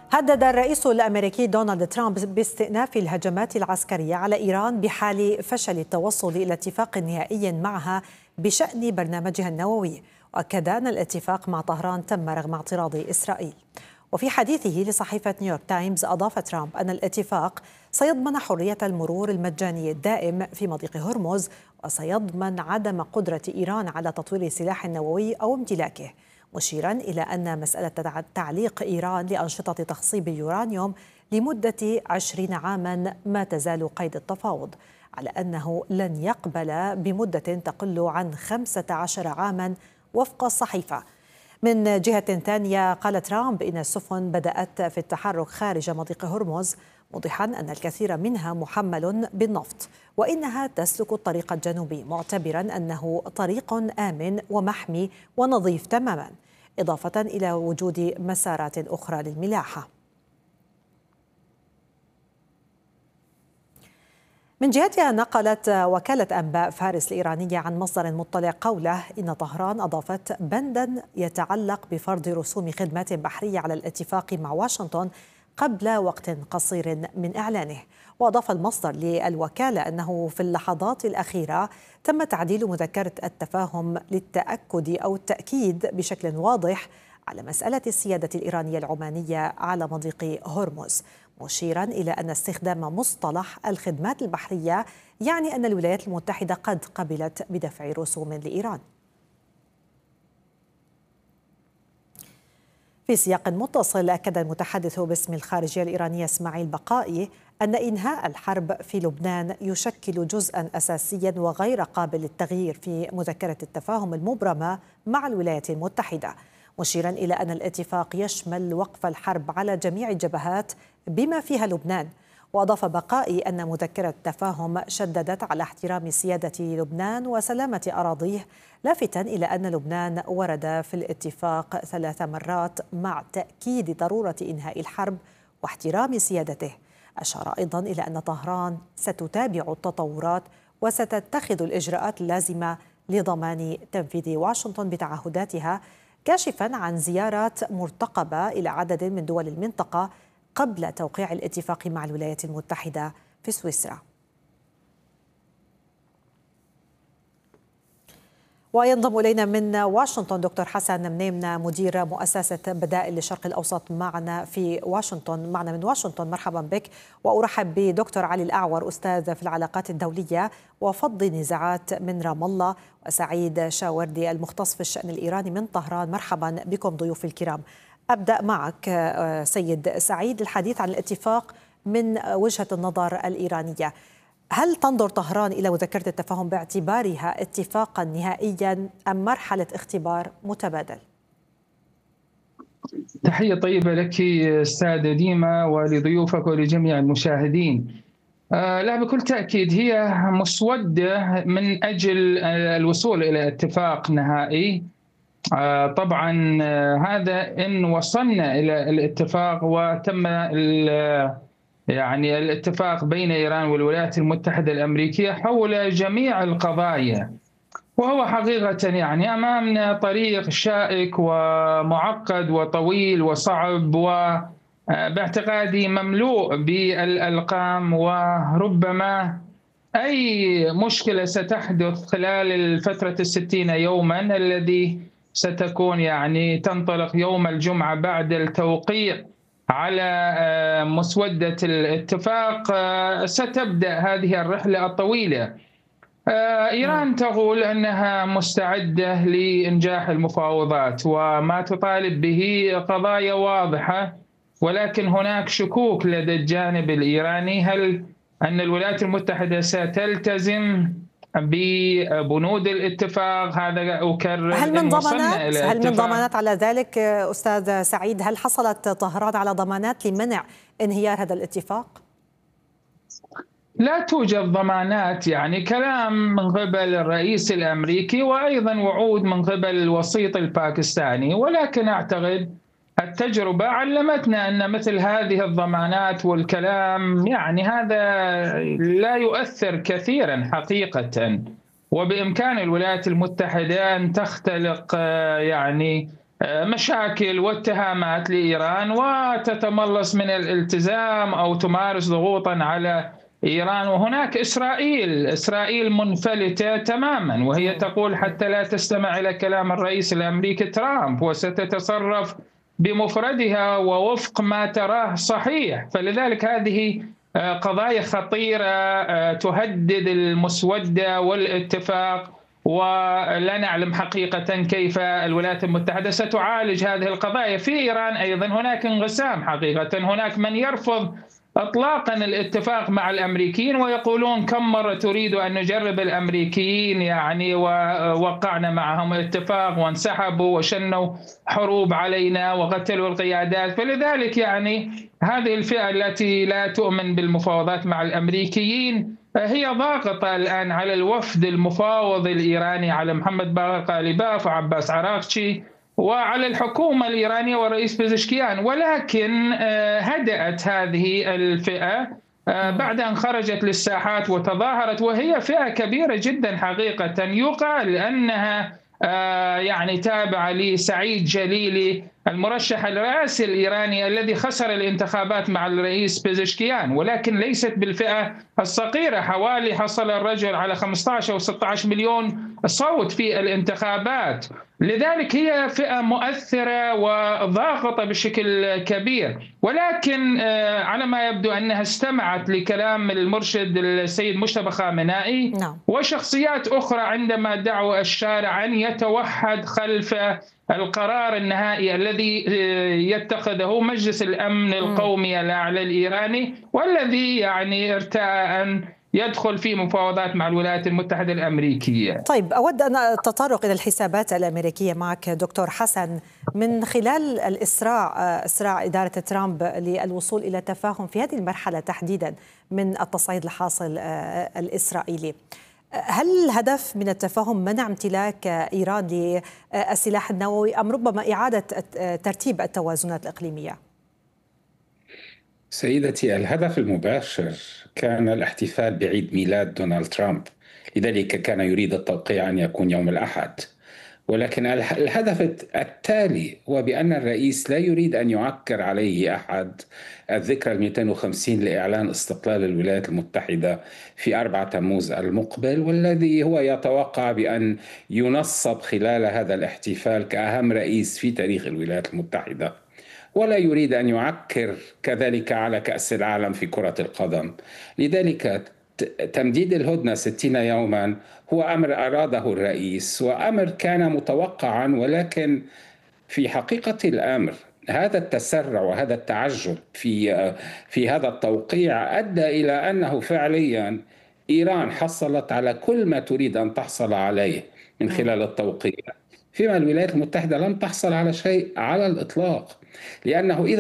هدد الرئيس الأمريكي دونالد ترامب باستئناف الهجمات العسكرية على إيران بحال فشل التوصل إلى اتفاق نهائي معها بشأن برنامجها النووي، وأكد أن الاتفاق مع طهران تم رغم اعتراض إسرائيل. وفي حديثه لصحيفة نيويورك تايمز أضاف ترامب أن الاتفاق سيضمن حرية المرور المجاني الدائم في مضيق هرمز، وسيضمن عدم قدرة إيران على تطوير سلاح نووي أو امتلاكه، مشيرا إلى أن مسألة تعليق إيران لأنشطة تخصيب اليورانيوم لمدة 20 عاما ما تزال قيد التفاوض، على أنه لن يقبل بمدة تقل عن 15 عاما وفق الصحيفة. من جهة ثانية قال ترامب إن السفن بدأت في التحرك خارج مضيق هرمز، موضحا أن الكثير منها محمل بالنفط وإنها تسلك الطريق الجنوبي، معتبرا أنه طريق آمن ومحمي ونظيف تماما، إضافة إلى وجود مسارات أخرى للملاحة. من جهتها نقلت وكالة أنباء فارس الإيرانية عن مصدر مطلع قوله إن طهران أضافت بندا يتعلق بفرض رسوم خدمات بحرية على الاتفاق مع واشنطن قبل وقت قصير من إعلانه. وأضاف المصدر للوكالة أنه في اللحظات الأخيرة تم تعديل مذكرة التفاهم للتأكد أو التأكيد بشكل واضح على مسألة السيادة الإيرانية العمانية على مضيق هرمز، مشيرا إلى أن استخدام مصطلح الخدمات البحرية يعني أن الولايات المتحدة قد قبلت بدفع رسوم لإيران. في سياق متصل، أكد المتحدث باسم الخارجية الإيرانية إسماعيل بقائي أن إنهاء الحرب في لبنان يشكل جزءا أساسيا وغير قابل للتغيير في مذكرة التفاهم المبرمة مع الولايات المتحدة، مشيرا إلى أن الاتفاق يشمل وقف الحرب على جميع الجبهات بما فيها لبنان. وأضاف بقائي أن مذكرة التفاهم شددت على احترام سيادة لبنان وسلامة أراضيه، لافتا إلى أن لبنان ورد في الاتفاق 3 مرات مع تأكيد ضرورة إنهاء الحرب واحترام سيادته. أشار أيضا إلى أن طهران ستتابع التطورات وستتخذ الإجراءات اللازمة لضمان تنفيذ واشنطن بتعهداتها، كاشفا عن زيارات مرتقبة إلى عدد من دول المنطقة قبل توقيع الاتفاق مع الولايات المتحدة في سويسرا. وينضم إلينا من واشنطن دكتور حسن منيمنة، مدير مؤسسة بدائل للشرق الأوسط، معنا من واشنطن. مرحبا بك. وأرحب بدكتور علي الأعور، أستاذ في العلاقات الدولية وفض النزاعات من رام الله، وسعيد شاوردي المختص في الشأن الإيراني من طهران. مرحبا بكم ضيوف الكرام. أبدأ معك سيد سعيد الحديث عن الاتفاق من وجهة النظر الإيرانية. هل تنظر طهران إلى مذكرة التفاهم باعتبارها اتفاقا نهائيا أم مرحلة اختبار متبادل؟ تحية طيبة لك أستاذة ديما ولضيوفك ولجميع المشاهدين. لا، بكل تأكيد هي مسودة من أجل الوصول إلى اتفاق نهائي. طبعا هذا إن وصلنا إلى الاتفاق وتم يعني الاتفاق بين إيران والولايات المتحدة الأمريكية حول جميع القضايا، وهو حقيقة يعني أمامنا طريق شائك ومعقد وطويل وصعب، وباعتقادي مملوء بالألقام، وربما أي مشكلة ستحدث خلال الفترة 60 يوما الذي ستكون يعني تنطلق يوم الجمعة بعد التوقيع على مسودة الاتفاق، ستبدأ هذه الرحلة الطويلة. إيران تقول أنها مستعدة لإنجاح المفاوضات وما تطالب به قضايا واضحة، ولكن هناك شكوك لدى الجانب الإيراني هل أن الولايات المتحدة ستلتزم ببنود الاتفاق. هذا أكرر هل من ضمانات على ذلك أستاذ سعيد؟ هل حصلت طهران على ضمانات لمنع انهيار هذا الاتفاق؟ لا توجد ضمانات، يعني كلام من قبل الرئيس الأمريكي وأيضا وعود من قبل الوسيط الباكستاني، ولكن أعتقد التجربة علمتنا أن مثل هذه الضمانات والكلام يعني هذا لا يؤثر كثيرا حقيقة، وبإمكان الولايات المتحدة أن تختلق يعني مشاكل واتهامات لإيران وتتملص من الالتزام أو تمارس ضغوطا على إيران. وهناك إسرائيل منفلتة تماما، وهي تقول حتى لا تستمع إلى كلام الرئيس الأمريكي ترامب وستتصرف بمفردها ووفق ما تراه صحيح. فلذلك هذه قضايا خطيرة تهدد المسودة والاتفاق، ولا نعلم حقيقة كيف الولايات المتحدة ستعالج هذه القضايا. في إيران أيضا هناك انقسام حقيقة، هناك من يرفض إطلاقا الاتفاق مع الأمريكيين ويقولون كم مرة تريد أن نجرب الأمريكيين، يعني ووقعنا معهم اتفاق وانسحبوا وشنوا حروب علينا وقتلوا القيادات. فلذلك يعني هذه الفئة التي لا تؤمن بالمفاوضات مع الأمريكيين هي ضاغطة الآن على الوفد المفاوض الإيراني، على محمد باقر غالباف وعباس عراقچي، وعلى الحكومة الإيرانية والرئيس بيزشكيان. ولكن هدأت هذه الفئة بعد أن خرجت للساحات وتظاهرت، وهي فئة كبيرة جدا حقيقة. يقال أنها يعني تابعة لسعيد جليلي المرشح الرئاسي الإيراني الذي خسر الانتخابات مع الرئيس بيزشكيان، ولكن ليست بالفئة الصغيرة. حوالي حصل الرجل على 15 أو 16 مليون صوت في الانتخابات. لذلك هي فئة مؤثرة وضاغطة بشكل كبير. ولكن على ما يبدو أنها استمعت لكلام المرشد السيد مجتبى خامنائي وشخصيات أخرى عندما دعوا الشارع أن يتوحد خلف القرار النهائي الذي يتخذه مجلس الأمن القومي الأعلى الإيراني، والذي يعني ارتأى أن يدخل في مفاوضات مع الولايات المتحدة الأمريكية. طيب، أود أن أتطرق إلى الحسابات الأمريكية معك دكتور حسن. من خلال إسراع إدارة ترامب للوصول إلى تفاهم في هذه المرحلة تحديدا من التصعيد الحاصل الإسرائيلي، هل الهدف من التفاهم منع امتلاك إيران للسلاح النووي أم ربما إعادة ترتيب التوازنات الإقليمية؟ سيدتي، الهدف المباشر كان الاحتفال بعيد ميلاد دونالد ترامب، لذلك كان يريد التوقيع أن يكون يوم الأحد. ولكن الهدف التالي هو بأن الرئيس لا يريد أن يعكر عليه أحد الذكرى 250 لإعلان استقلال الولايات المتحدة في 4 تموز المقبل، والذي هو يتوقع بأن ينصب خلال هذا الاحتفال كأهم رئيس في تاريخ الولايات المتحدة. ولا يريد أن يعكر كذلك على كأس العالم في كرة القدم. لذلك تمديد الهدنة 60 يوما هو أمر أراده الرئيس وأمر كان متوقعا، ولكن في حقيقة الأمر هذا التسرع وهذا التعجل في هذا التوقيع أدى إلى أنه فعليا إيران حصلت على كل ما تريد أن تحصل عليه من خلال التوقيع، فيما الولايات المتحدة لم تحصل على شيء على الإطلاق. لأنه إذا